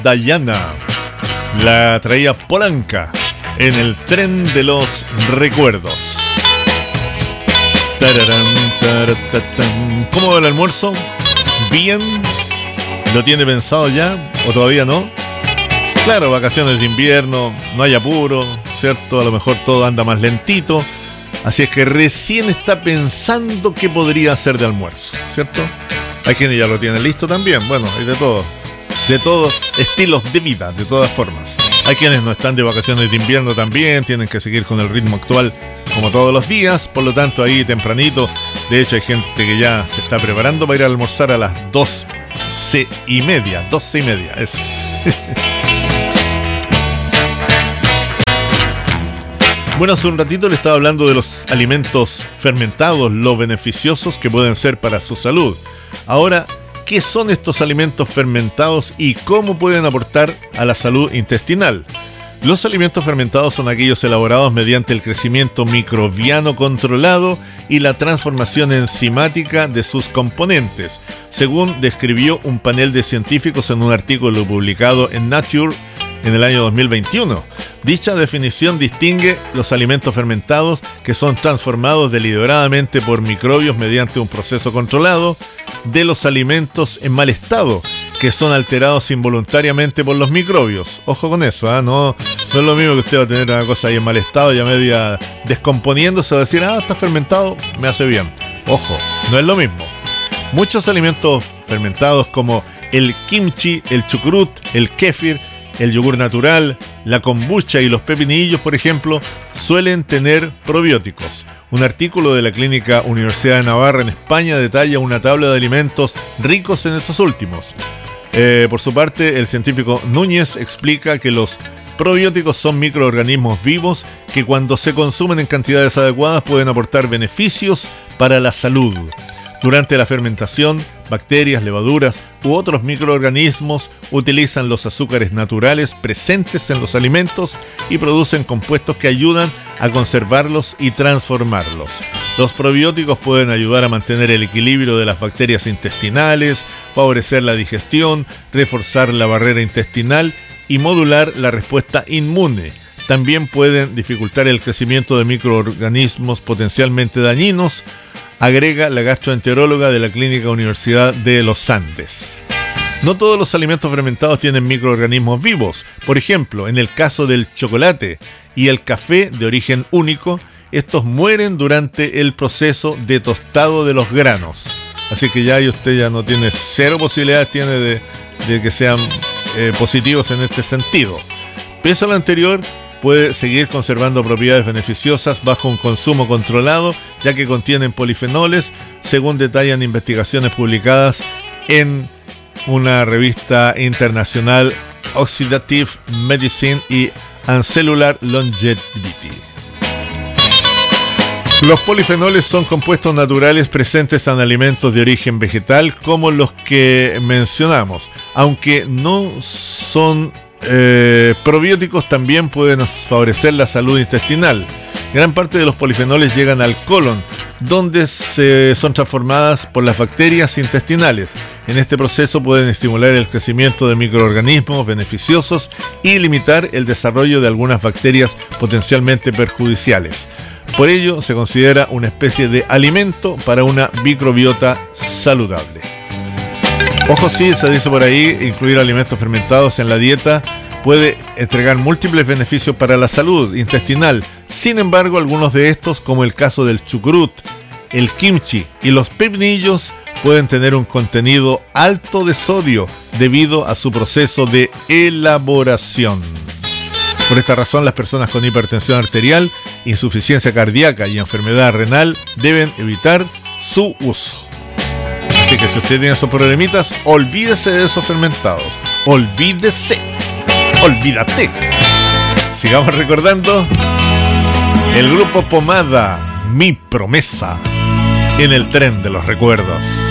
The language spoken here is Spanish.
Diana. La traía Polanca en el tren de los recuerdos. ¿Cómo va el almuerzo? ¿Bien? ¿Lo tiene pensado ya? ¿O todavía no? Claro, vacaciones de invierno, no hay apuro, ¿cierto? A lo mejor todo anda más lentito. Así es que recién está pensando qué podría hacer de almuerzo, ¿cierto? Hay quienes ya lo tienen listo también. Bueno, hay de todo. De todos estilos de vida, de todas formas. Hay quienes no están de vacaciones de invierno también, tienen que seguir con el ritmo actual como todos los días, por lo tanto ahí tempranito. De hecho hay gente que ya se está preparando para ir a almorzar a las 12:30 es. Bueno, hace un ratito le estaba hablando de los alimentos fermentados, lo beneficiosos que pueden ser para su salud. Ahora, ¿qué son estos alimentos fermentados y cómo pueden aportar a la salud intestinal? Los alimentos fermentados son aquellos elaborados mediante el crecimiento microbiano controlado y la transformación enzimática de sus componentes, según describió un panel de científicos en un artículo publicado en Nature en el año 2021. Dicha definición distingue los alimentos fermentados que son transformados deliberadamente por microbios mediante un proceso controlado de los alimentos en mal estado, que son alterados involuntariamente por los microbios. Ojo con eso, ¿eh? No es lo mismo que usted va a tener una cosa ahí en mal estado, ya media descomponiéndose, va a decir, está fermentado, me hace bien. Ojo, no es lo mismo. Muchos alimentos fermentados como el kimchi, el chucrut, el kéfir, el yogur natural, la kombucha y los pepinillos, por ejemplo, suelen tener probióticos. Un artículo de la Clínica Universidad de Navarra en España detalla una tabla de alimentos ricos en estos últimos. Por su parte, el científico Núñez explica que los probióticos son microorganismos vivos que cuando se consumen en cantidades adecuadas pueden aportar beneficios para la salud. Durante la fermentación, bacterias, levaduras u otros microorganismos utilizan los azúcares naturales presentes en los alimentos y producen compuestos que ayudan a conservarlos y transformarlos. Los probióticos pueden ayudar a mantener el equilibrio de las bacterias intestinales, favorecer la digestión, reforzar la barrera intestinal y modular la respuesta inmune. También pueden dificultar el crecimiento de microorganismos potencialmente dañinos, agrega la gastroenteróloga de la Clínica Universidad de los Andes. No todos los alimentos fermentados tienen microorganismos vivos. Por ejemplo, en el caso del chocolate y el café de origen único, estos mueren durante el proceso de tostado de los granos. Así que ya usted ya no tiene, cero posibilidades tiene de que sean positivos en este sentido. Pese a lo anterior, puede seguir conservando propiedades beneficiosas bajo un consumo controlado, ya que contienen polifenoles, según detallan investigaciones publicadas en una revista internacional, Oxidative Medicine y Cellular Longevity. Los polifenoles son compuestos naturales presentes en alimentos de origen vegetal, como los que mencionamos, aunque no son probióticos, también pueden favorecer la salud intestinal. Gran parte de los polifenoles llegan al colon, donde son transformadas por las bacterias intestinales. En este proceso pueden estimular el crecimiento de microorganismos beneficiosos y limitar el desarrollo de algunas bacterias potencialmente perjudiciales. Por ello, se considera una especie de alimento para una microbiota saludable. Ojo, sí, se dice por ahí, incluir alimentos fermentados en la dieta puede entregar múltiples beneficios para la salud intestinal. Sin embargo, algunos de estos, como el caso del chucrut, el kimchi y los pepinillos, pueden tener un contenido alto de sodio debido a su proceso de elaboración. Por esta razón, las personas con hipertensión arterial, insuficiencia cardíaca y enfermedad renal deben evitar su uso. Así que si usted tiene esos problemitas, olvídese de esos fermentados. Olvídate. Sigamos recordando el grupo Pomada, Mi Promesa, en el tren de los recuerdos.